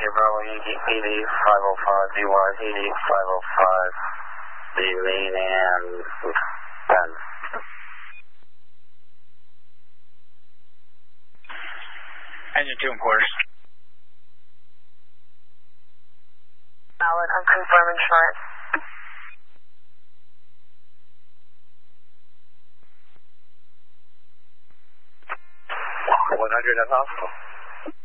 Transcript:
Bravo, ED 505, DY, ED 505, the lean and 10. Engine 2 and quarters. Valid, unconfirmed insurance. 100 at hospital.